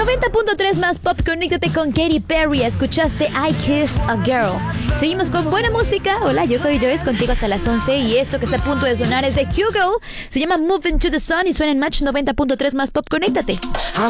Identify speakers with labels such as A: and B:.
A: 90.3 más pop, conéctate con Katy Perry. Escuchaste I Kissed a Girl. Seguimos con buena música. Hola, yo soy Joyce, contigo hasta las 11. Y esto que está a punto de sonar es de Hugo. Se llama Move Into the Sun y suena en Match 90.3 más pop, conéctate.
B: I'm